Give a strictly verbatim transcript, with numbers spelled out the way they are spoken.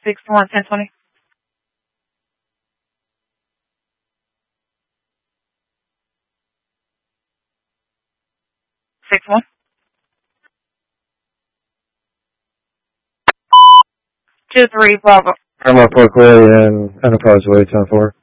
six one, ten twenty. Six one. Two three Bravo. I'm up Parkway and Enterprise Way ten four.